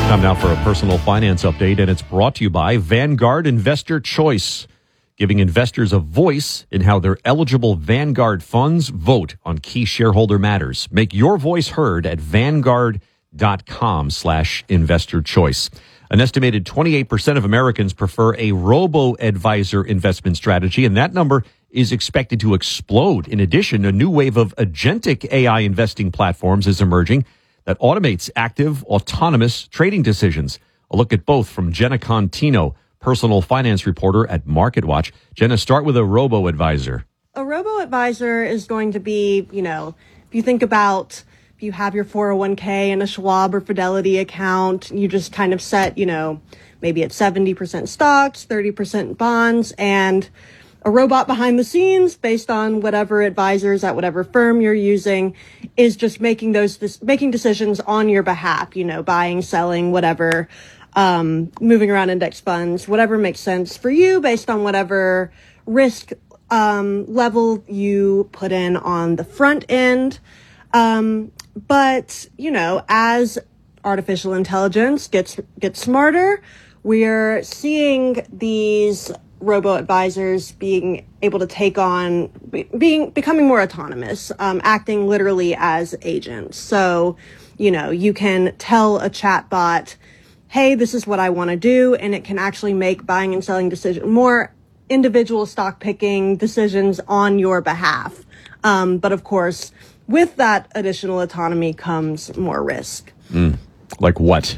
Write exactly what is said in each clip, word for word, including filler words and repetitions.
Time now for a personal finance update, and it's brought to you by Vanguard Investor Choice, giving investors a voice in how their eligible Vanguard funds vote on key shareholder matters. Make your voice heard at vanguard.com slash investor choice. An estimated twenty-eight percent of Americans prefer a robo-advisor investment strategy, and that number is expected to explode. In addition, a new wave of agentic A I investing platforms is emerging that automates active, autonomous trading decisions. A look at both from Jenna Contino, personal finance reporter at MarketWatch. Jenna, start with a robo-advisor. A robo-advisor is going to be, you know, if you think about if you have your four oh one k in a Schwab or Fidelity account, you just kind of set, you know, maybe it's seventy percent stocks, thirty percent bonds, and a robot behind the scenes, based on whatever advisors at whatever firm you're using, is just making those making decisions on your behalf, you know, buying, selling, whatever, um, moving around index funds, whatever makes sense for you based on whatever risk um, level you put in on the front end. Um, but, you know, as artificial intelligence gets gets smarter, we're seeing these robo-advisors being able to take on, being becoming more autonomous, um, acting literally as agents. So, you know, you can tell a chatbot, hey, this is what I want to do, and it can actually make buying and selling decisions, more individual stock picking decisions on your behalf. Um, but of course, with that additional autonomy comes more risk. Mm. Like what?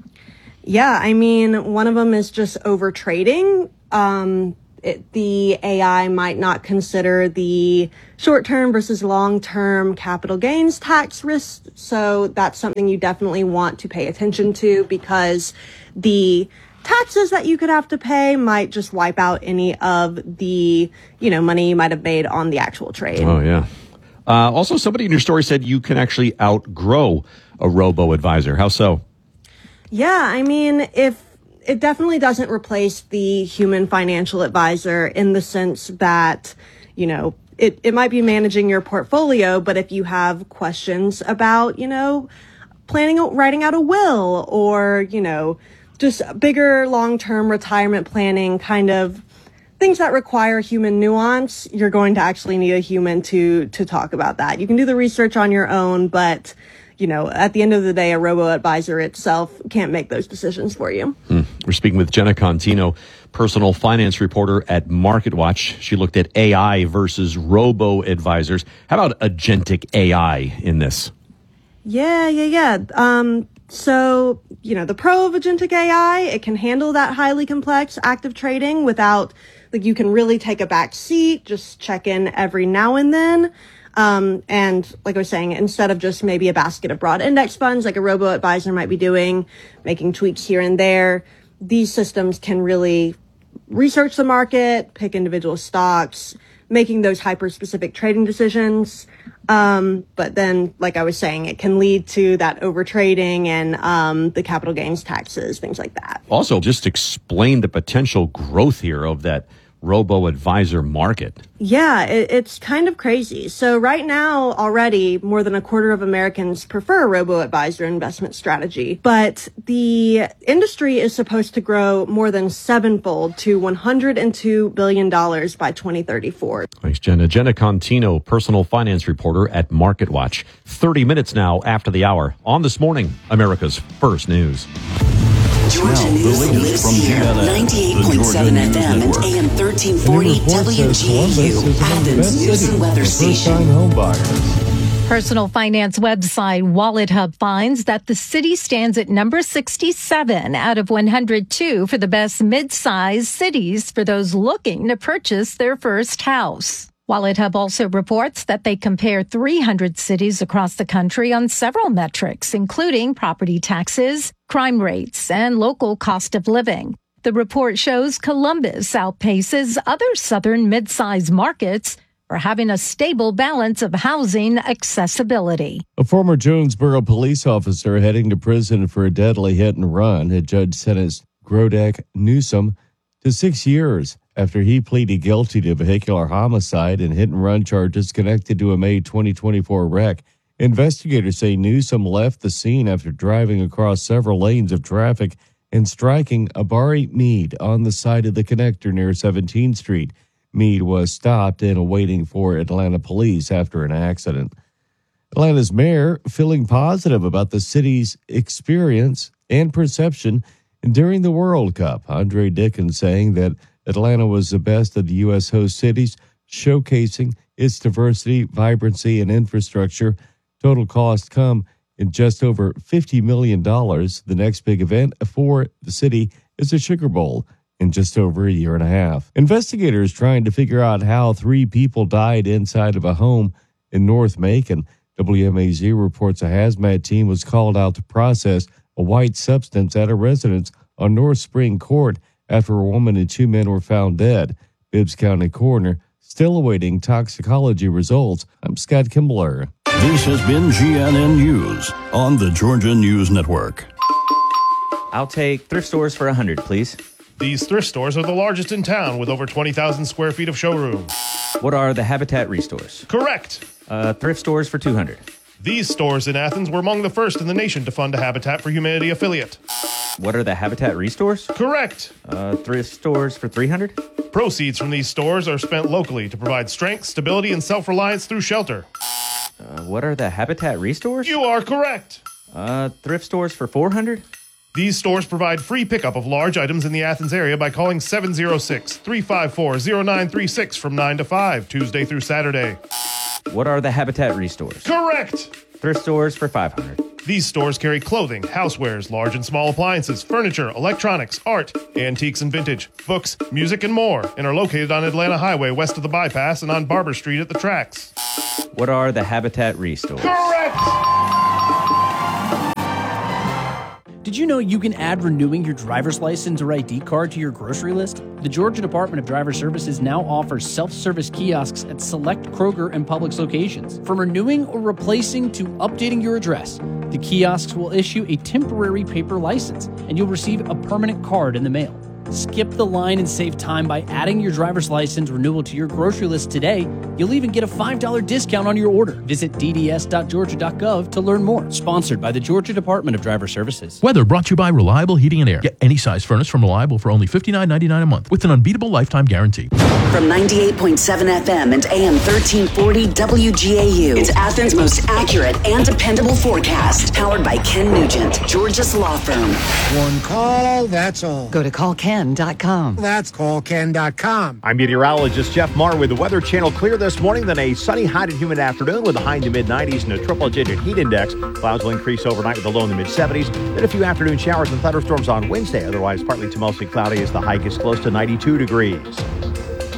Yeah, I mean, one of them is just over trading. Um, it, the A I might not consider the short-term versus long-term capital gains tax risks. So that's something you definitely want to pay attention to, because the taxes that you could have to pay might just wipe out any of the, you know, money you might have made on the actual trade. Oh, yeah. Uh, also, somebody in your story said you can actually outgrow a robo-advisor. How so? Yeah, I mean, if it definitely doesn't replace the human financial advisor in the sense that, you know, it, it might be managing your portfolio, but if you have questions about, you know, planning, writing out a will, or, you know, just bigger long-term retirement planning, kind of things that require human nuance, you're going to actually need a human to, to talk about that. You can do the research on your own, but, you know, at the end of the day, a robo-advisor itself can't make those decisions for you. Hmm. We're speaking with Jenna Contino, personal finance reporter at MarketWatch. She looked at A I versus robo-advisors. How about agentic A I in this? Yeah, yeah, yeah. Um, so, you know, the pro of agentic A I, it can handle that highly complex active trading without, like, you can really take a back seat, just check in every now and then. Um, and like I was saying, instead of just maybe a basket of broad index funds, like a robo-advisor might be doing, making tweaks here and there, these systems can really research the market, pick individual stocks, making those hyper-specific trading decisions. Um, but then, like I was saying, it can lead to that overtrading and um, the capital gains taxes, things like that. Also, just explain the potential growth here of that robo-advisor market. Yeah, it, it's kind of crazy. So right now, already, more than a quarter of Americans prefer a robo-advisor investment strategy. But the industry is supposed to grow more than sevenfold to one hundred two billion dollars by twenty thirty-four. Thanks, Jenna. Jenna Contino, personal finance reporter at MarketWatch. thirty minutes now after the hour on This Morning, America's First News. Georgia now, News lives here, ninety-eight point seven F M and A M thirteen forty W G A U, Athens News and Weather Station. Personal finance website Wallet Hub finds that the city stands at number sixty-seven out of one hundred two for the best mid-sized cities for those looking to purchase their first house. Wallet Hub also reports that they compare three hundred cities across the country on several metrics, including property taxes, crime rates, and local cost of living. The report shows Columbus outpaces other southern mid-sized markets for having a stable balance of housing accessibility. A former Jonesboro police officer heading to prison for a deadly hit and run had judge sentenced Grodek Newsom to six years after he pleaded guilty to vehicular homicide and hit and run charges connected to a May twenty twenty-four wreck Investigators say Newsom left the scene after driving across several lanes of traffic and striking Abari Mead on the side of the connector near seventeenth Street. Mead was stopped and awaiting for Atlanta police after an accident. Atlanta's mayor feeling positive about the city's experience and perception during the World Cup. Andre Dickens saying that Atlanta was the best of the U S host cities, showcasing its diversity, vibrancy, and infrastructure. Total cost come in just over fifty million dollars. The next big event for the city is the Sugar Bowl in just over a year and a half. Investigators trying to figure out how three people died inside of a home in North Macon. W M A Z reports a hazmat team was called out to process a white substance at a residence on North Spring Court after a woman and two men were found dead. Bibbs County coroner still awaiting toxicology results. I'm Scott Kimbler. This has been G N N News on the Georgia News Network. I'll take thrift stores for one hundred, please. These thrift stores are the largest in town with over twenty thousand square feet of showroom. What are the Habitat Restores? Correct. Uh, thrift stores for two hundred. These stores in Athens were among the first in the nation to fund a Habitat for Humanity affiliate. What are the Habitat Restores? Correct. Uh, thrift stores for three hundred. Proceeds from these stores are spent locally to provide strength, stability, and self-reliance through shelter. Uh, what are the Habitat Restores? You are correct. Uh, thrift stores for four hundred. These stores provide free pickup of large items in the Athens area by calling seven oh six, three five four, oh nine three six from nine to five, Tuesday through Saturday. What are the Habitat Restores? Correct. Thrift stores for five hundred. These stores carry clothing, housewares, large and small appliances, furniture, electronics, art, antiques and vintage, books, music, and more, and are located on Atlanta Highway west of the bypass and on Barber Street at the tracks. What are the Habitat Restores? Correct! Did you know you can add renewing your driver's license or I D card to your grocery list? The Georgia Department of Driver Services now offers self-service kiosks at select Kroger and Publix locations. From renewing or replacing to updating your address, the kiosks will issue a temporary paper license, and you'll receive a permanent card in the mail. Skip the line and save time by adding your driver's license renewal to your grocery list today. You'll even get a five dollars discount on your order. Visit d d s dot georgia dot gov to learn more. Sponsored by the Georgia Department of Driver Services. Weather brought to you by Reliable Heating and Air. Get any size furnace from Reliable for only fifty-nine ninety-nine a month with an unbeatable lifetime guarantee. From ninety-eight point seven F M and A M thirteen forty W G A U, it's Athens' most accurate and dependable forecast. Powered by Ken Nugent, Georgia's law firm. One call, that's all. Go to call ken dot com. That's call ken dot com. I'm meteorologist Jeff Marr with the Weather Channel. Clear this morning, then a sunny, hot and humid afternoon with a high in the mid nineties and a triple-digit heat index. Clouds will increase overnight with a low in the mid seventies. Then a few afternoon showers and thunderstorms on Wednesday. Otherwise, partly to mostly cloudy as the high gets close to ninety-two degrees.